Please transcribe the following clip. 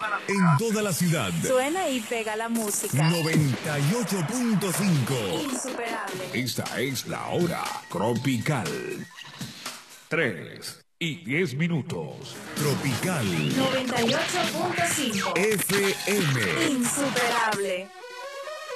En toda la ciudad. Suena y pega la música. 98.5. Insuperable. Esta es la hora tropical. 3:10. Tropical 98.5. FM. Insuperable.